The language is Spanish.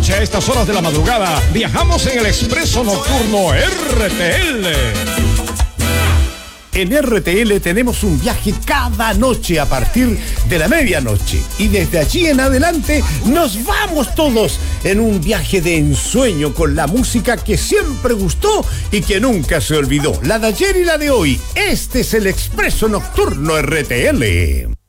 noche, a estas horas de la madrugada, viajamos en el expreso nocturno RTL. En RTL tenemos un viaje cada noche a partir de la medianoche. Y desde allí en adelante nos vamos todos en un viaje de ensueño con la música que siempre gustó y que nunca se olvidó. La de ayer y la de hoy. Este es el Expreso Nocturno RTL.